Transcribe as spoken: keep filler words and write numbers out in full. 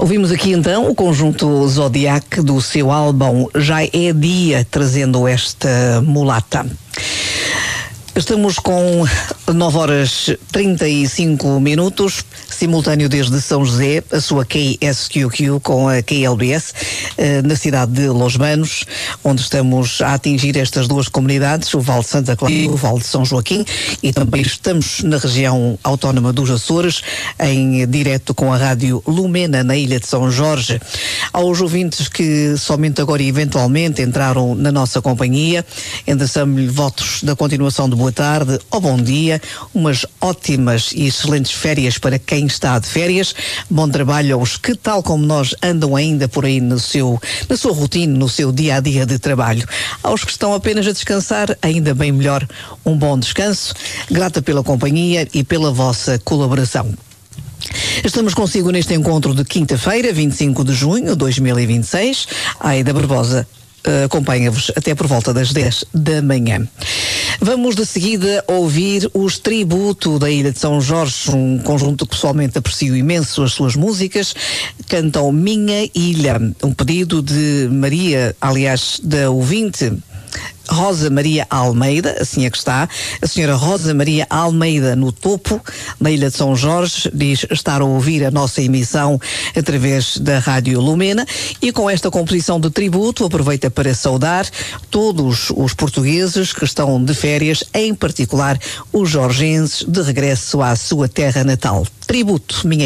Ouvimos aqui então o conjunto Zodiac do seu álbum Já é Dia, trazendo esta mulata. Estamos com nove horas trinta e cinco minutos, simultâneo desde São José, a sua K S Q Q com a K L B S, eh, na cidade de Los Banos, onde estamos a atingir estas duas comunidades, o Vale de Santa Clara e o Vale de São Joaquim, e também estamos na região autónoma dos Açores, em direto com a rádio Lumena, na ilha de São Jorge. Aos ouvintes que somente agora e eventualmente entraram na nossa companhia, endereçamos-lhe votos da continuação de boa tarde ou bom dia, umas ótimas e excelentes férias para quem está de férias, bom trabalho aos que, tal como nós, andam ainda por aí no seu, na sua rotina, no seu dia a dia de trabalho. Aos que estão apenas a descansar, ainda bem melhor, um bom descanso. Grata pela companhia e pela vossa colaboração. Estamos consigo neste encontro de quinta-feira, vinte e cinco de junho de dois mil e vinte e seis. Aida Barbosa Uh, acompanha-vos até por volta das dez da manhã. Vamos de seguida ouvir os Tributo da Ilha de São Jorge, um conjunto que pessoalmente aprecio imenso as suas músicas. Cantam Minha Ilha, um pedido de Maria, aliás, da ouvinte Rosa Maria Almeida, assim é que está, a senhora Rosa Maria Almeida no topo, na Ilha de São Jorge, diz estar a ouvir a nossa emissão através da Rádio Lumena, e com esta composição de tributo aproveita para saudar todos os portugueses que estão de férias, em particular os jorgenses de regresso à sua terra natal. Tributo, Minha